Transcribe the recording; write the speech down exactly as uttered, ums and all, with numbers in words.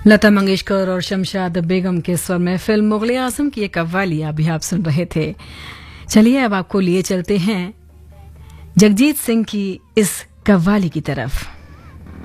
लता मंगेशकर और शमशाद बेगम के स्वर में फिल्म मुगले आजम की एक कव्वाली अभी आप सुन रहे थे। चलिए अब आपको लिए चलते हैं जगजीत सिंह की इस कव्वाली की तरफ।